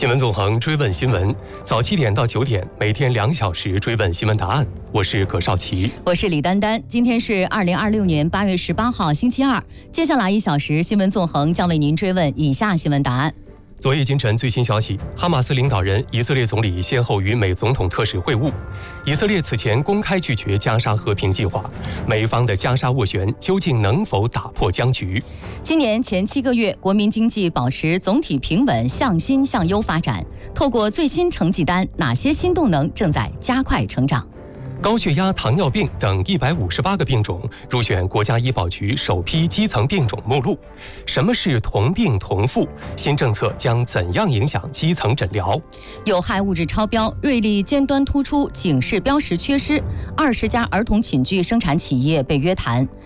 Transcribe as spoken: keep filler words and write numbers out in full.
新闻纵横追问新闻，早七点到九点，每天两小时追问新闻答案。我是葛少奇， 我是李丹丹。今天是二零二六年八月十八号，星期二。接下来一小时，新闻纵横将为您追问以下新闻答案。 昨夜今晨最新消息，哈马斯领导人、以色列总理先后与美总统特使会晤。以色列此前公开拒绝加沙和平计划，美方的加沙斡旋究竟能否打破僵局？ 今年前七个月，国民经济保持总体平稳，向新向优发展。透过最新成绩单，哪些新动能正在加快成长？ 高血压、糖尿病等一百五十八个病种入选国家医保局首批基层病种目录。什么是同病同付？新政策将怎样影响基层诊疗？ 有害物质超标，瑞丽尖端突出，警示标识缺失。二十家儿童寝具生产企业被约谈。